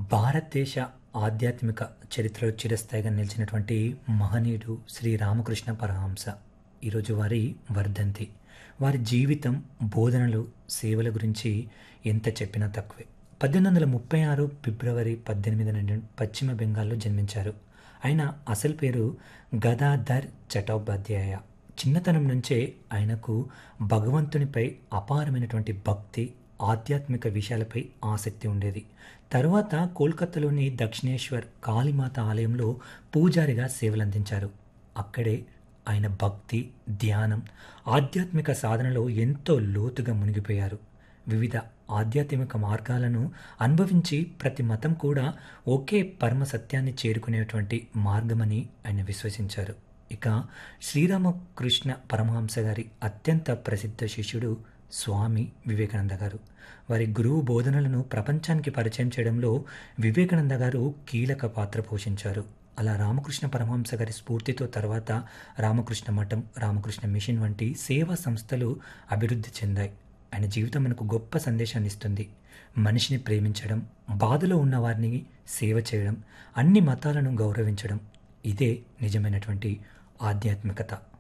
భారతదేశ ఆధ్యాత్మిక చరిత్రలో చిరస్థాయిగా నిలిచినటువంటి మహనీయుడు శ్రీ రామకృష్ణ పరమహంస. ఈరోజు వారి వర్ధంతి. వారి జీవితం, బోధనలు, సేవల గురించి ఎంత చెప్పినా తక్కువే. 1836 ఫిబ్రవరి 18 పశ్చిమ బెంగాల్లో జన్మించారు. ఆయన అసలు పేరు గదాధర్ చటోపాధ్యాయ. చిన్నతనం నుంచే ఆయనకు భగవంతునిపై అపారమైనటువంటి భక్తి, ఆధ్యాత్మిక విషయాలపై ఆసక్తి ఉండేది. తరువాత కోల్కతాలోని దక్షిణేశ్వర్ కాళీమాత ఆలయంలో పూజారిగా సేవలందించారు. అక్కడే ఆయన భక్తి, ధ్యానం, ఆధ్యాత్మిక సాధనలో ఎంతో లోతుగా మునిగిపోయారు. వివిధ ఆధ్యాత్మిక మార్గాలను అనుభవించి ప్రతి మతం కూడా ఒకే పరమ సత్యాన్ని చేరుకునేటువంటి మార్గమని ఆయన విశ్వసించారు. ఇక శ్రీరామకృష్ణ పరమహంస గారి అత్యంత ప్రసిద్ధ శిష్యుడు స్వామి వివేకానంద గారు. వారి గురువు బోధనలను ప్రపంచానికి పరిచయం చేయడంలో వివేకానంద గారు కీలక పాత్ర పోషించారు. అలా రామకృష్ణ పరమహంస గారి స్ఫూర్తితో తర్వాత రామకృష్ణ మఠం, రామకృష్ణ మిషన్ వంటి సేవా సంస్థలు అభివృద్ధి చెందాయి. ఆయన జీవితం మనకు గొప్ప సందేశాన్ని ఇస్తుంది. మనిషిని ప్రేమించడం, బాధలో ఉన్న వారిని సేవ చేయడం, అన్ని మతాలను గౌరవించడం, ఇదే నిజమైనటువంటి ఆధ్యాత్మికత.